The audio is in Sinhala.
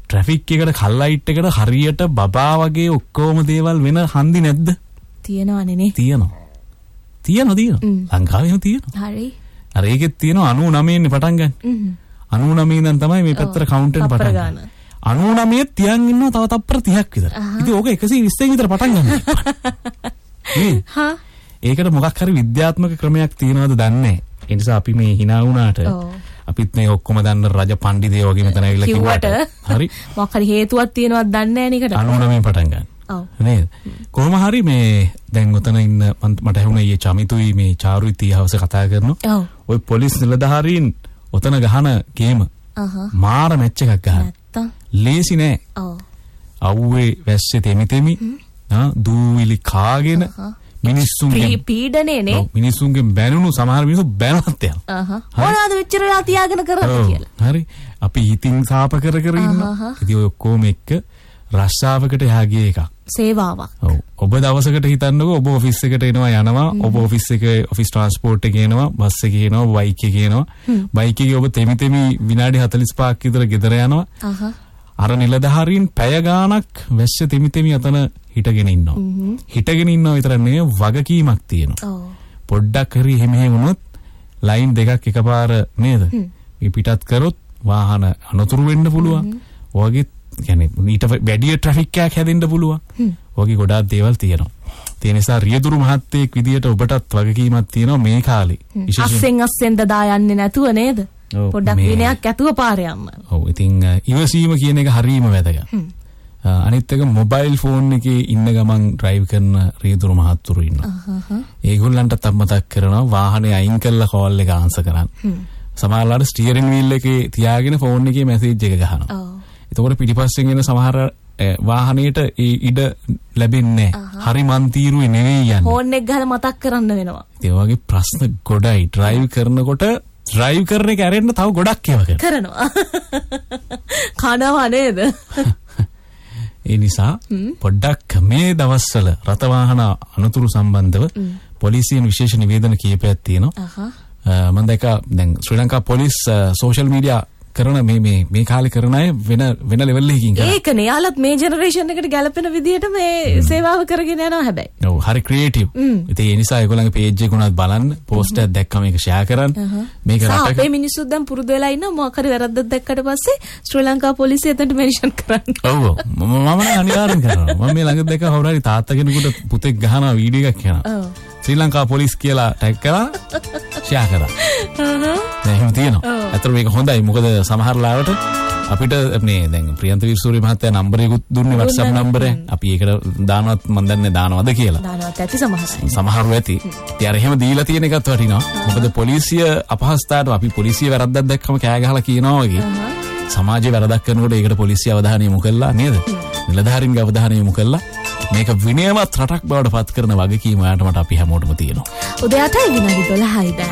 ට්‍රැෆික් එකට කල්ලයිට් එකට හරියට බබා වගේ ඔක්කොම දේවල් වෙන හන්දි නැද්ද? තියෙනවනේ. තියෙනවා. ලංකාවෙම තියෙනවා. හරි. අර ඒකෙත් තියෙනවා 99 නේ පටන් ගන්න. 99 ඉඳන් තමයි මේ පැත්තට කවුන්ට් එක පටන් ගන්න. 99 තියන් ඉන්නවා තව තප්පර 30ක් විතර. ඉතින් ඕක 120 විතර පටන් ගන්න. හා ඒකට මොකක් හරි විද්‍යාත්මක ක්‍රමයක් තියනවද දන්නේ නැහැ. ඒ නිසා අපි මේ hina වුණාට අපිත් මේ ඔක්කොම දන්න රජ පඬිදේ වගේ මෙතන ඇවිල්ලා කිව්වට හරි මොකක් හරි හේතුවක් තියෙනවද දන්නේ නැහැ නේද? 99 පටන් ගන්න. ඔව්. නේද? කොහොම හරි මේ දැන් උතන ඉන්න මට ඇහුණා ඊයේ චමිතුයි මේ චාරුයි තීහවස කතා කරනවා. ඔව්. ওই පොලිස් නිලධාරීන් උතන ගහන ගේම. මාර මැච් එකක් ගහන. නැත්තම්. ලේසි නෑ. ඔව්. අවුවේ වැස්සේ තෙමි දූවිලි කාගෙන මිනිස්සුන්ගේ පීඩනේ නේ. මිනිස්සුන්ගෙන් බැනුණු සමහර මිනිස්සු බැනවත් යනවා. මොනවාද මෙච්චරලා තියාගෙන කරන්නේ කියලා. හරි. අපි හිතින් සාප කර ඉන්නවා. ඉතින් ඔය ඔක්කොම එක්ක රස්සාවකට යහගිය එකක්. සේවාවක්. ඔව්. ඔබ දවසකට හිතන්නකෝ ඔබ ඔෆිස් එකට එනවා යනවා. ඔබ ඔෆිස් එකේ ඔෆිස් ට්‍රාන්ස්පෝර්ට් එකේ එනවා, බස් එකේ එනවා, බයික් එකේ එනවා. බයික් එකේ ඔබ තෙමි විනාඩි 45ක් විතර ගෙදර යනවා. අර නිලධාරීන් පැය ගාණක් වැස්ස තෙමි අතන හිටගෙන ඉන්නවා. හිටගෙන ඉන්නවා විතර නෙවෙයි වගකීමක් තියෙනවා. පොඩ්ඩක් හරි එහෙම වුණොත් ලයින් දෙකක් එකපාර නේද? මේ පිටත් කරොත් වාහන අනතුරු වෙන්න පුළුවන්. ඔයගේ يعني ඊට වැඩි ට්‍රැෆික් එකක් හැදෙන්න පුළුවන්. ඔයගේ ගොඩාක් දේවල් තියෙනවා. ඒ නිසා රියදුරු මහත්තයෙක් විදියට ඔබටත් වගකීමක් තියෙනවා මේ කාලේ. අස්සෙන් දදා යන්නේ නැතුව නේද? පොඩ්ඩක් විනයක් ඇතුව පාර යන්න. ඔව් ඉතින් ඉවසීම කියන එක හරීම වැදගත්. අනිත් එක මොබයිල් ෆෝන් එකේ ඉන්න ගමන් ඩ්‍රයිව් කරන රියදුරු මහත්තුරු ඉන්නවා. ඒගොල්ලන්ටත් මතක් කරනවා වාහනේ අයින් කරලා කෝල් එක ආන්සර් කරන්න. සමහරවල් ස්ටියරින් වීල් එකේ තියාගෙන ෆෝන් එකේ මැසේජ් එක ගහනවා. එතකොට පිටිපස්සෙන් එන සමහර වාහනේට ඒ ඉඩ ලැබෙන්නේ නැහැ. හරි මන් තීරුවේ නෙවෙයි යන්නේ. ෆෝන් එක ගහලා මතක් කරන්න වෙනවා. ඒ වගේ ප්‍රශ්න ගොඩයි ඩ්‍රයිව් කරනකොට ඩ්‍රයිව් කරන එක ඇරෙන්න තව ගොඩක් ඒවා කරනවා. කනවා නේද? ඒ නිසා පොඩ්ඩක් මේ දවස්වල රථ වාහන අනතුරු සම්බන්ධව පොලිසියෙන් විශේෂ නිවේදන කීපයක් තියෙනවා. මම දැක්කා දැන් ශ්‍රී ලංකා පොලිස් සෝෂල් මීඩියා කරන මේ කාලේ කරන අය වෙන ලෙවල් එකකින් කරා. ඒකනේ යාලත් මේ ජෙනරේෂන් එකට ගැලපෙන විදියට මේ සේවාව කරගෙන යනවා හැබැයි. ඔව් හරි ක්‍රියේටිව්. ඉතින් ඒ නිසා ඒගොල්ලන්ගේ පේජ් එක උනත් බලන්න, පෝස්ට් එකක් දැක්කම ඒක ෂෙයා කරන්න. මේක රටක අපේ මිනිස්සුත් දැන් පුරුදු වෙලා ඉන්න මොකක් හරි වැරද්දක් දැක්කට පස්සේ ශ්‍රී ලංකා පොලිසිය එතනට මෙන්ෂන් කරන්න. ඔව් මම අනිවාර්යෙන් කරනවා. මම මේ ළඟ දැක්ක කවුරු හරි තාත්තා කෙනෙකුට පුතෙක් ගහනවා වීඩියෝ එකක් යනවා. ශ්‍රී ලංකා පොලිස් කියලා ටැග් කරලා ෂෙයා කරා. එහෙම තියෙනවා. අතට මේක හොඳයි. මොකද සමහර ලාවට අපිට මේ දැන් ප්‍රියන්ත විසූරි මහත්තයා නම්බර් එකකුත් දුන්නේ WhatsApp නම්බරේ. අපි ඒකට දානවත් මන් දන්නේ දානවද කියලා. දානවත් ඇති සමහරයි. සමහරව ඇති. ඉතින් අර එහෙම දීලා තියෙන එකත් වටිනවා. මොකද පොලිසිය අපහසුතාවට අපි පොලිසිය වැරද්දක් දැක්කම කෑ ගහලා කියනවා වගේ. සමාජයේ වැරද්දක් කරනකොට ඒකට පොලිසිය අවධානය යොමු කළා නේද? නිලධාරීන්ගේ අවධානය යොමු කළා. මේක විනයවත් රටක් බවට පත් කරන වගකීම යාට මට අපි හැමෝටම තියෙනවා. උදේ 8යි විනාඩි 12යි.